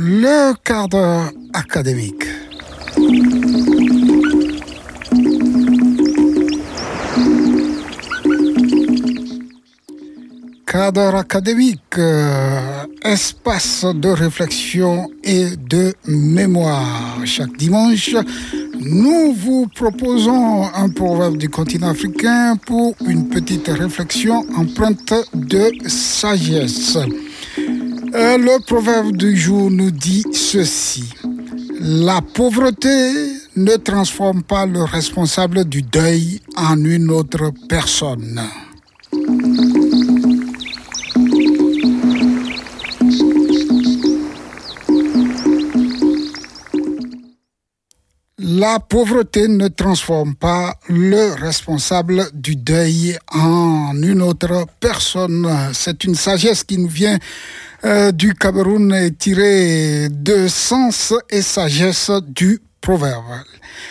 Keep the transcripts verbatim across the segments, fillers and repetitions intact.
Le cadre académique. Cadre académique, euh, espace de réflexion et de mémoire. Chaque dimanche, nous vous proposons un proverbe du continent africain pour une petite réflexion empreinte de sagesse. Euh, le proverbe du jour nous dit ceci. La pauvreté ne transforme pas le responsable du deuil en une autre personne. La pauvreté ne transforme pas le responsable du deuil en une autre personne. C'est une sagesse qui nous vient euh, du Cameroun et tirée de sens et sagesse du proverbe.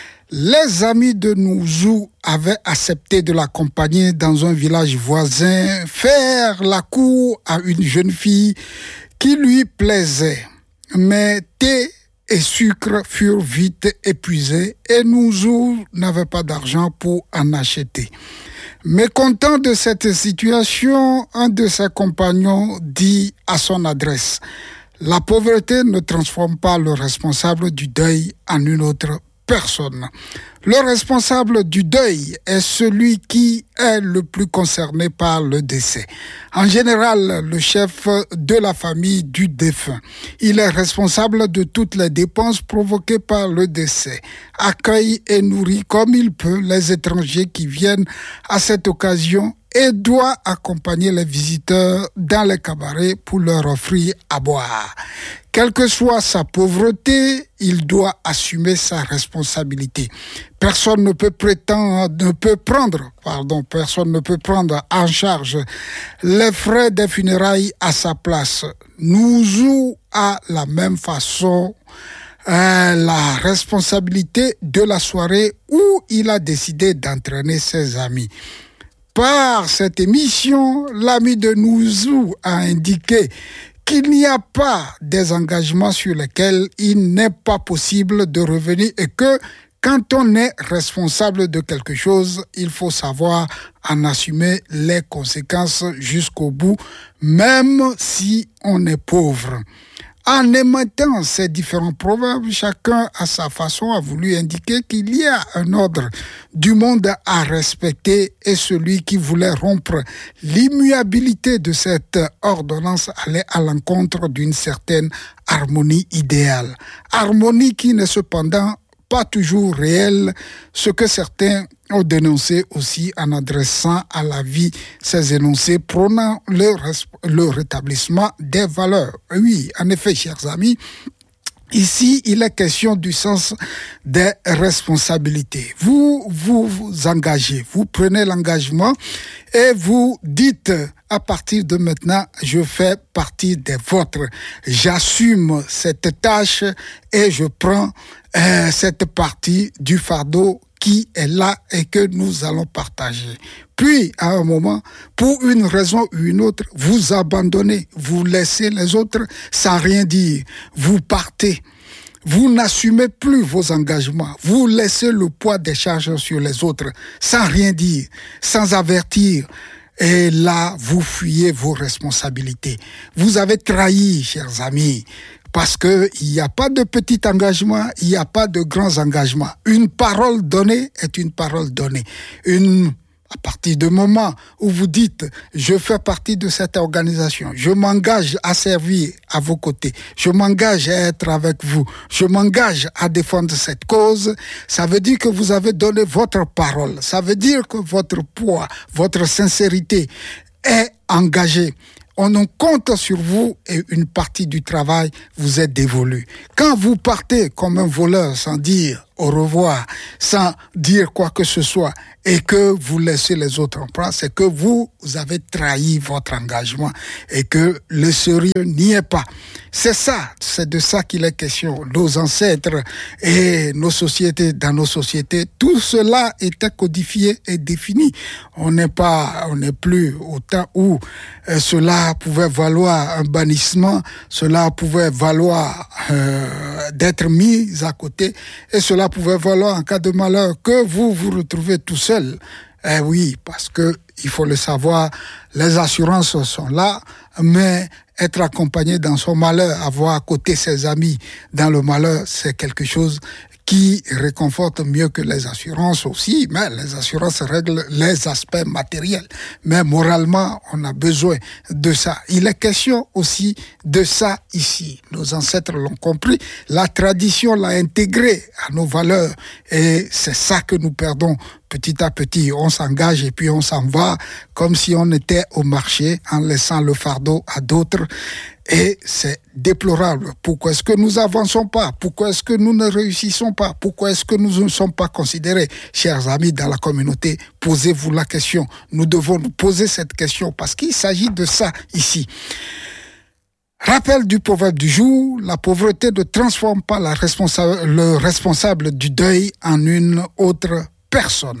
Les amis de Nouzou avaient accepté de l'accompagner dans un village voisin, faire la cour à une jeune fille qui lui plaisait. Mais thé et sucre furent vite épuisés et Nouzou n'avait pas d'argent pour en acheter. Mécontent de cette situation, un de ses compagnons dit à son adresse « La pauvreté ne transforme pas le responsable du deuil en une autre personne. Le responsable du deuil est celui qui est le plus concerné par le décès. En général, le chef de la famille du défunt. Il est responsable de toutes les dépenses provoquées par le décès. Accueille et nourrit comme il peut les étrangers qui viennent à cette occasion et doit accompagner les visiteurs dans les cabarets pour leur offrir à boire. Quelle que soit sa pauvreté, il doit assumer sa responsabilité. Personne ne peut prétendre, ne peut prendre, pardon, personne ne peut prendre en charge les frais des funérailles à sa place. Nouzou a la même façon euh, la responsabilité de la soirée où il a décidé d'entraîner ses amis. Par cette émission, l'ami de Nouzou a indiqué qu'il n'y a pas des engagements sur lesquels il n'est pas possible de revenir et que quand on est responsable de quelque chose, il faut savoir en assumer les conséquences jusqu'au bout, même si on est pauvre. En émettant ces différents proverbes, chacun à sa façon a voulu indiquer qu'il y a un ordre du monde à respecter et celui qui voulait rompre l'immuabilité de cette ordonnance allait à l'encontre d'une certaine harmonie idéale. Harmonie qui n'est cependant pas toujours réelle, ce que certains ont dénoncé aussi en adressant à la vie ces énoncés prônant le, le rétablissement des valeurs. Oui, en effet, chers amis, ici, il est question du sens des responsabilités. Vous vous, vous engagez, vous prenez l'engagement et vous dites à partir de maintenant, je fais partie des vôtres. J'assume cette tâche et je prends euh, cette partie du fardeau qui est là et que nous allons partager. Puis, à un moment, pour une raison ou une autre, vous abandonnez, vous laissez les autres sans rien dire. Vous partez. Vous n'assumez plus vos engagements. Vous laissez le poids des charges sur les autres sans rien dire, sans avertir. Et là, vous fuyez vos responsabilités. Vous avez trahi, chers amis, parce que il n'y a pas de petit engagement, il n'y a pas de grands engagements. Une parole donnée est une parole donnée. Une À partir du moment où vous dites « je fais partie de cette organisation, je m'engage à servir à vos côtés, je m'engage à être avec vous, je m'engage à défendre cette cause », ça veut dire que vous avez donné votre parole, ça veut dire que votre poids, votre sincérité est engagée. On en compte sur vous et une partie du travail vous est dévolue. Quand vous partez comme un voleur sans dire au revoir, sans dire quoi que ce soit, et que vous laissez les autres en place, c'est que vous avez trahi votre engagement et que le sérieux n'y est pas. C'est ça, c'est de ça qu'il est question. Nos ancêtres et nos sociétés, dans nos sociétés, tout cela était codifié et défini. On n'est pas, on n'est plus au temps où euh, cela pouvait valoir un bannissement, cela pouvait valoir euh, d'être mis à côté, et cela pouvait valoir en cas de malheur que vous vous retrouvez tout seul. Eh oui, parce que il faut le savoir, les assurances sont là, mais être accompagné dans son malheur, avoir à côté ses amis dans le malheur, c'est quelque chose qui réconforte mieux que les assurances aussi, mais les assurances règlent les aspects matériels. Mais moralement, on a besoin de ça. Il est question aussi de ça ici. Nos ancêtres l'ont compris, la tradition l'a intégré à nos valeurs et c'est ça que nous perdons petit à petit. On s'engage et puis on s'en va comme si on était au marché en laissant le fardeau à d'autres. Et c'est déplorable. Pourquoi est-ce que nous avançons pas? Pourquoi est-ce que nous ne réussissons pas? Pourquoi est-ce que nous ne sommes pas considérés? Chers amis dans la communauté, posez-vous la question. Nous devons nous poser cette question parce qu'il s'agit de ça ici. Rappel du proverbe du jour, la pauvreté ne transforme pas la responsa- le responsable du deuil en une autre personne.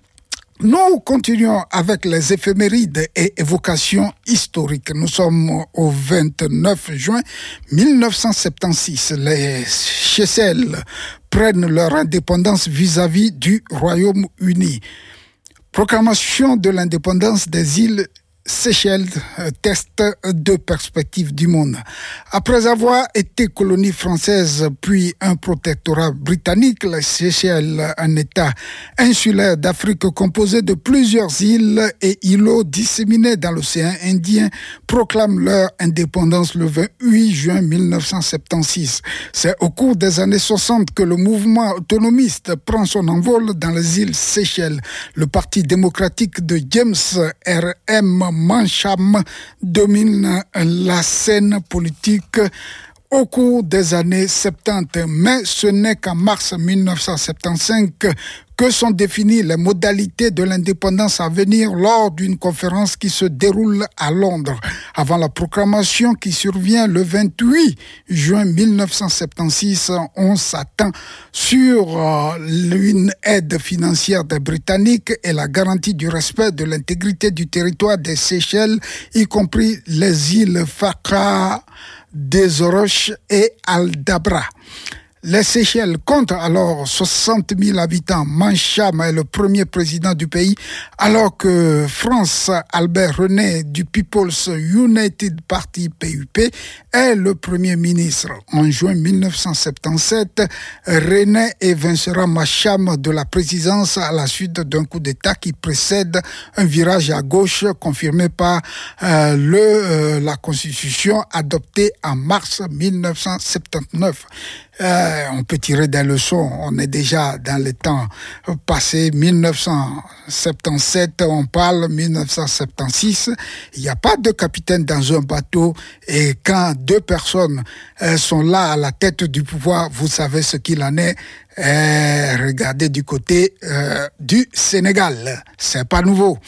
Nous continuons avec les éphémérides et évocations historiques. Nous sommes au vingt-neuf juin mille neuf cent soixante-seize. Les Seychelles prennent leur indépendance vis-à-vis du Royaume-Uni. Proclamation de l'indépendance des îles Seychelles, test de perspective du monde. Après avoir été colonie française puis un protectorat britannique, les Seychelles, un État insulaire d'Afrique composé de plusieurs îles et îlots disséminés dans l'océan Indien, proclament leur indépendance le vingt-huit juin mille neuf cent soixante-seize. C'est au cours des années soixante que le mouvement autonomiste prend son envol dans les îles Seychelles. Le Parti démocratique de James R M Mancham domine la scène politique au cours des années soixante-dix, mais ce n'est qu'en mars mille neuf cent soixante-quinze que sont définies les modalités de l'indépendance à venir lors d'une conférence qui se déroule à Londres. Avant la proclamation qui survient le vingt-huit juin mille neuf cent soixante-seize, on s'attend sur euh, une aide financière des Britanniques et la garantie du respect de l'intégrité du territoire des Seychelles, y compris les îles Faka, des Oroches et Aldabra. Les Seychelles comptent alors soixante mille habitants. Mancham est le premier président du pays, alors que France Albert René du People's United Party P U P est le premier ministre. En juin mille neuf cent soixante-dix-sept, René évincera Mancham de la présidence à la suite d'un coup d'État qui précède un virage à gauche confirmé par euh, le, euh, la Constitution adoptée en mars mille neuf cent soixante-dix-neuf. Euh, on peut tirer des leçons, on est déjà dans les temps passés, mille neuf cent soixante-dix-sept, on parle mille neuf cent soixante-seize, il n'y a pas de capitaine dans un bateau et quand deux personnes euh, sont là à la tête du pouvoir, vous savez ce qu'il en est. Euh, regardez du côté euh, du Sénégal, c'est pas nouveau.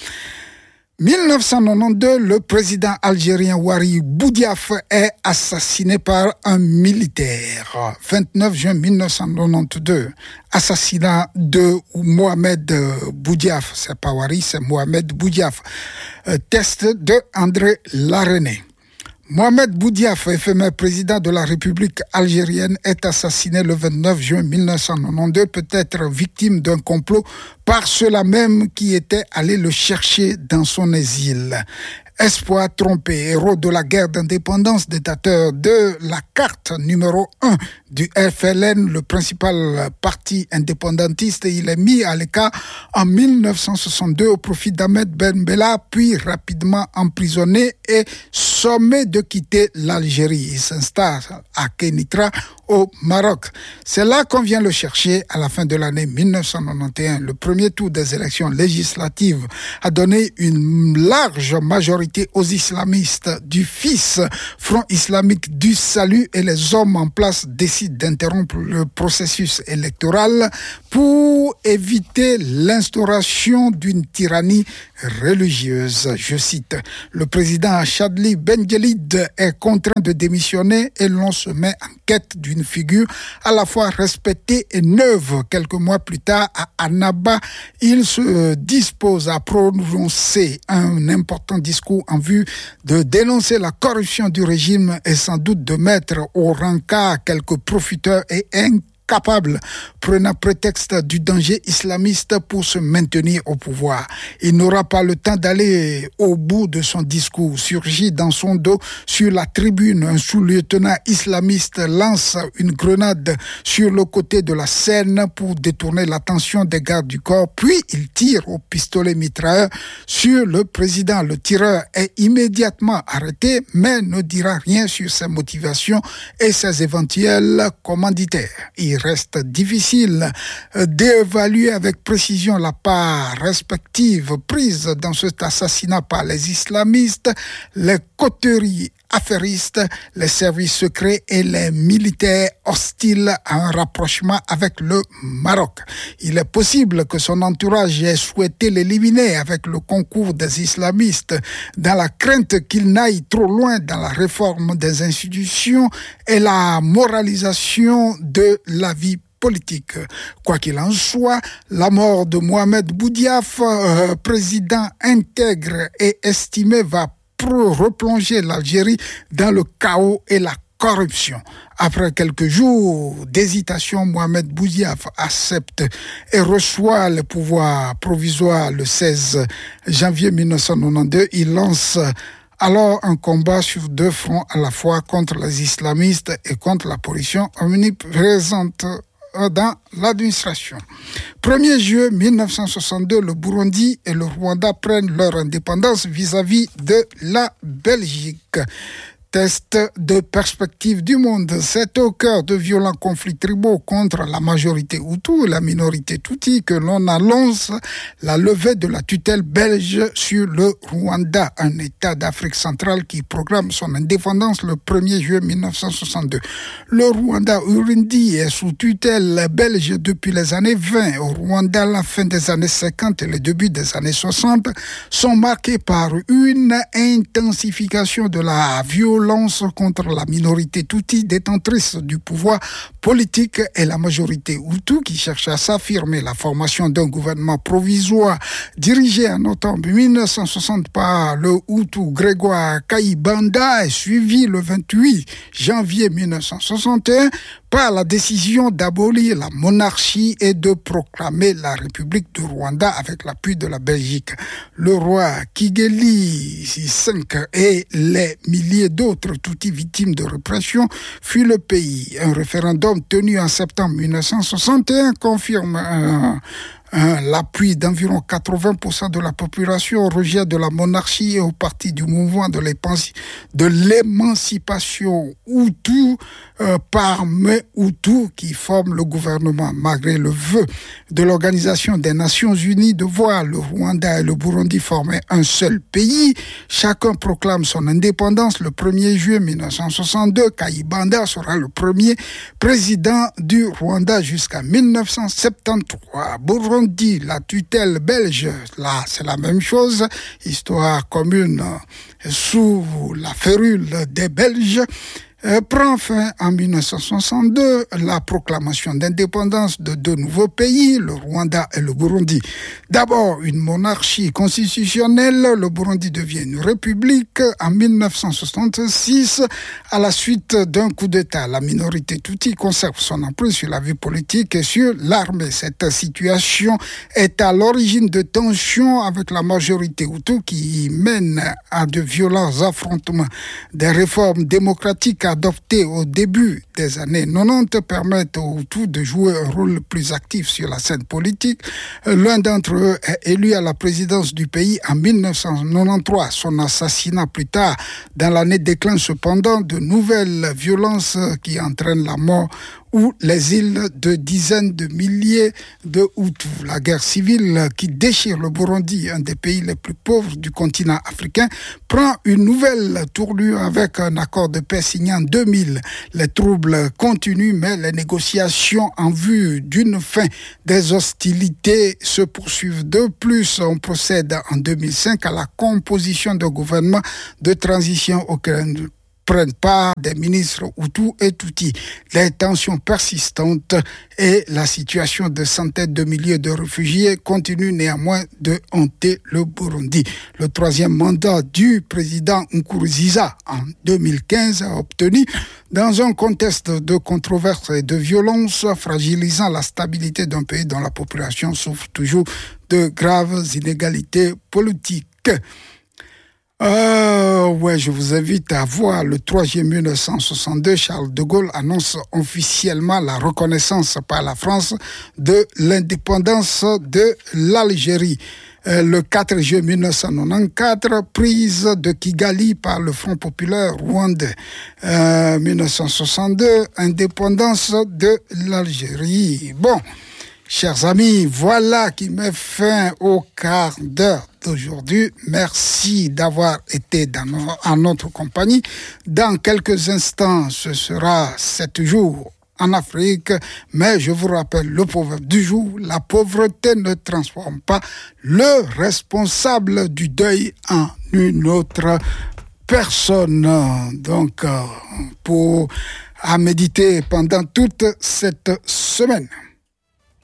mille neuf cent quatre-vingt-douze, le président algérien Ouari Boudiaf est assassiné par un militaire. vingt-neuf juin mille neuf cent quatre-vingt-douze, assassinat de Mohamed Boudiaf. C'est pas Ouari, c'est Mohamed Boudiaf. Euh, test de André Larené. Mohamed Boudiaf, éphémère président de la République algérienne, est assassiné le vingt-neuf juin mille neuf cent quatre-vingt-douze, peut-être victime d'un complot par ceux-là même qui étaient allés le chercher dans son exil. Espoir trompé, héros de la guerre d'indépendance, détenteur de la carte numéro un du F L N, le principal parti indépendantiste, il est mis à l'écart en mille neuf cent soixante-deux au profit d'Ahmed Ben Bella, puis rapidement emprisonné et sommé de quitter l'Algérie. Il s'installe à Kénitra au Maroc. C'est là qu'on vient le chercher à la fin de l'année mille neuf cent quatre-vingt-onze. Le premier tour des élections législatives a donné une large majorité aux islamistes du F I S, Front islamique du salut, et les hommes en place décident d'interrompre le processus électoral pour éviter l'instauration d'une tyrannie religieuse. Je cite, le président Chadli Benjelid est contraint de démissionner et l'on se met en quête d'une figure à la fois respectée et neuve. Quelques mois plus tard, à Annaba, il se dispose à prononcer un important discours en vue de dénoncer la corruption du régime et sans doute de mettre au rencard quelques profiteurs et incapables, prenant prétexte du danger islamiste pour se maintenir au pouvoir. Il n'aura pas le temps d'aller au bout de son discours. Surgit dans son dos sur la tribune, un sous-lieutenant islamiste lance une grenade sur le côté de la scène pour détourner l'attention des gardes du corps, puis il tire au pistolet mitrailleur sur le président. Le tireur est immédiatement arrêté, mais ne dira rien sur ses motivations et ses éventuels commanditaires. Il reste difficile d'évaluer avec précision la part respective prise dans cet assassinat par les islamistes, les coteries affairistes, les services secrets et les militaires hostiles à un rapprochement avec le Maroc. Il est possible que son entourage ait souhaité l'éliminer avec le concours des islamistes dans la crainte qu'il n'aille trop loin dans la réforme des institutions et la moralisation de la vie politique. Quoi qu'il en soit, la mort de Mohamed Boudiaf, euh, président intègre et estimé, va pour replonger l'Algérie dans le chaos et la corruption. Après quelques jours d'hésitation, Mohamed Boudiaf accepte et reçoit le pouvoir provisoire le seize janvier mille neuf cent quatre-vingt-douze. Il lance alors un combat sur deux fronts à la fois contre les islamistes et contre la pollution omniprésente dans l'administration. premier juillet mille neuf cent soixante-deux, le Burundi et le Rwanda prennent leur indépendance vis-à-vis de la Belgique. Test de perspective du monde. C'est au cœur de violents conflits tribaux contre la majorité Hutu et la minorité Tutsi que l'on annonce la levée de la tutelle belge sur le Rwanda, un État d'Afrique centrale qui programme son indépendance le premier juillet mille neuf cent soixante-deux. Le Rwanda-Urundi est sous tutelle belge depuis les années vingt. Au Rwanda, la fin des années cinquante et le début des années soixante sont marqués par une intensification de la violence contre la minorité Tutsi détentrice du pouvoir politique et la majorité Hutu qui cherche à s'affirmer. La formation d'un gouvernement provisoire dirigé en octobre mille neuf cent soixante par le Hutu Grégoire Kayibanda est suivi le vingt-huit janvier mille neuf cent soixante et un par la décision d'abolir la monarchie et de proclamer la République du Rwanda avec l'appui de la Belgique. Le roi Kigeli cinq et les milliers d'autres Tutsis victimes de répression fuient le pays. Un référendum tenu en septembre mille neuf cent soixante et un confirme un Hein, l'appui d'environ quatre-vingts pour cent de la population au rejet de la monarchie et au parti du mouvement de, de l'émancipation Hutu euh, par mes Hutus qui forment le gouvernement. Malgré le vœu de l'Organisation des Nations Unies de voir le Rwanda et le Burundi former un seul pays, chacun proclame son indépendance le premier juillet mille neuf cent soixante-deux. Kayibanda sera le premier président du Rwanda jusqu'à mille neuf cent soixante-treize. Burundi, la tutelle belge, là c'est la même chose, histoire commune sous la férule des Belges. Euh, prend fin en mille neuf cent soixante-deux la proclamation d'indépendance de deux nouveaux pays, le Rwanda et le Burundi. D'abord une monarchie constitutionnelle, le Burundi devient une république en mille neuf cent soixante-six à la suite d'un coup d'État. La minorité Tutsi conserve son emprise sur la vie politique et sur l'armée. Cette situation est à l'origine de tensions avec la majorité Hutu qui mène à de violents affrontements. Des réformes démocratiques adoptés au début des années quatre-vingt-dix permettent aux Hutus de jouer un rôle plus actif sur la scène politique. L'un d'entre eux est élu à la présidence du pays en mille neuf cent quatre-vingt-treize. Son assassinat plus tard dans l'année déclenche cependant de nouvelles violences qui entraînent la mort ou l'exil de dizaines de milliers de Hutus. La guerre civile qui déchire le Burundi, un des pays les plus pauvres du continent africain, prend une nouvelle tournure avec un accord de paix signé en deux mille. Les troubles continuent, mais les négociations en vue d'une fin des hostilités se poursuivent. De plus, on procède en deux mille cinq à la composition d'un gouvernement de transition auquel prennent part des ministres Hutus et Tutsis. Les tensions persistantes et la situation de centaines de milliers de réfugiés continuent néanmoins de hanter le Burundi. Le troisième mandat du président Nkurunziza en deux mille quinze a obtenu dans un contexte de controverses et de violence fragilisant la stabilité d'un pays dont la population souffre toujours de graves inégalités politiques. Euh, ouais, je vous invite à voir le trois juillet mille neuf cent soixante-deux, Charles de Gaulle annonce officiellement la reconnaissance par la France de l'indépendance de l'Algérie. Euh, le quatre juillet mille neuf cent quatre-vingt-quatorze, prise de Kigali par le Front populaire rwandais. Euh, mille neuf cent soixante-deux, indépendance de l'Algérie. Bon, chers amis, voilà qui met fin au quart d'heure d'aujourd'hui. Merci d'avoir été dans nos, en notre compagnie. Dans quelques instants, ce sera sept jours en Afrique, mais je vous rappelle le proverbe du jour: la pauvreté ne transforme pas le responsable du deuil en une autre personne. Donc, pour à méditer pendant toute cette semaine.